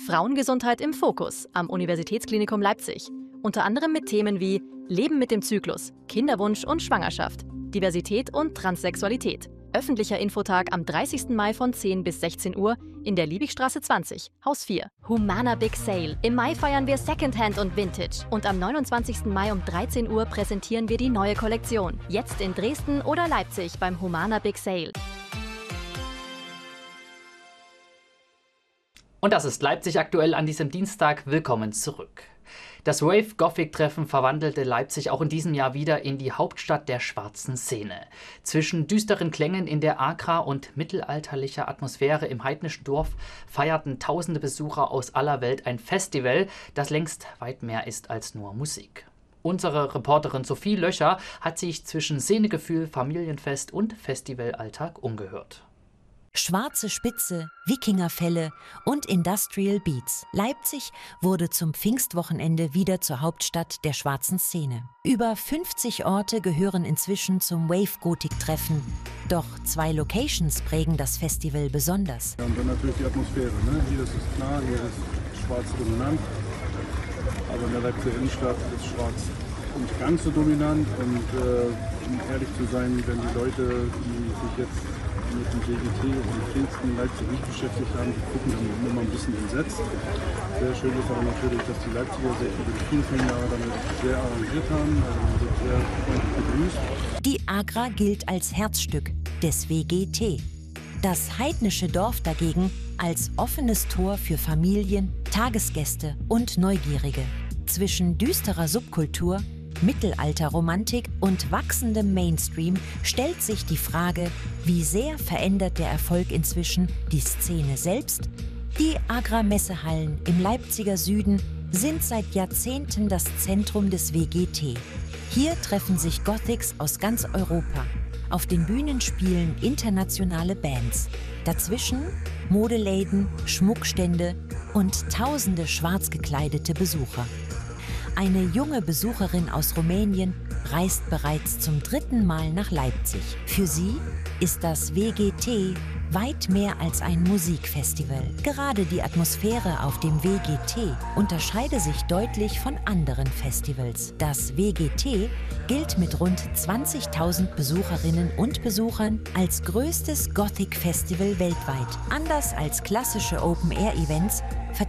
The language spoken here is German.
Frauengesundheit im Fokus am Universitätsklinikum Leipzig. Unter anderem mit Themen wie Leben mit dem Zyklus, Kinderwunsch und Schwangerschaft, Diversität und Transsexualität. Öffentlicher Infotag am 30. Mai von 10 bis 16 Uhr in der Liebigstraße 20, Haus 4. Humana Big Sale. Im Mai feiern wir Secondhand und Vintage. Und am 29. Mai um 13 Uhr präsentieren wir die neue Kollektion. Jetzt in Dresden oder Leipzig beim Humana Big Sale. Und das ist Leipzig aktuell an diesem Dienstag. Willkommen zurück. Das Wave-Gothic-Treffen verwandelte Leipzig auch in diesem Jahr wieder in die Hauptstadt der schwarzen Szene. Zwischen düsteren Klängen in der Agra und mittelalterlicher Atmosphäre im heidnischen Dorf feierten tausende Besucher aus aller Welt ein Festival, das längst weit mehr ist als nur Musik. Unsere Reporterin Sophie Löcher hat sich zwischen Szenegefühl, Familienfest und Festivalalltag umgehört. Schwarze Spitze, Wikingerfälle und Industrial Beats. Leipzig wurde zum Pfingstwochenende wieder zur Hauptstadt der schwarzen Szene. Über 50 Orte gehören inzwischen zum Wave-Gothic-Treffen. Doch 2 Locations prägen das Festival besonders. Ja, und dann natürlich die Atmosphäre. Ne? Hier ist es klar, hier ist schwarz dominant. Aber in der Leipziger Innenstadt ist schwarz nicht ganz so dominant. Und um ehrlich zu sein, wenn die Leute, die sich jetzt mit dem WGT und Pfingsten in Leipzig nicht beschäftigt haben, die gucken dann immer ein bisschen entsetzt. Sehr schön ist aber natürlich, dass die Leipziger sich über die vielen Jahre damit sehr arrangiert haben, also man wird sehr freundlich begrüßt. Die Agra gilt als Herzstück des WGT. Das heidnische Dorf dagegen als offenes Tor für Familien, Tagesgäste und Neugierige. Zwischen düsterer Subkultur, Mittelalterromantik und wachsendem Mainstream stellt sich die Frage, wie sehr verändert der Erfolg inzwischen die Szene selbst? Die Agra-Messehallen im Leipziger Süden sind seit Jahrzehnten das Zentrum des WGT. Hier treffen sich Gothics aus ganz Europa. Auf den Bühnen spielen internationale Bands. Dazwischen Modeläden, Schmuckstände und tausende schwarz gekleidete Besucher. Eine junge Besucherin aus Rumänien reist bereits zum 3. Mal nach Leipzig. Für sie ist das WGT weit mehr als ein Musikfestival. Gerade die Atmosphäre auf dem WGT unterscheide sich deutlich von anderen Festivals. Das WGT gilt mit rund 20.000 Besucherinnen und Besuchern als größtes Gothic-Festival weltweit. Anders als klassische Open-Air-Events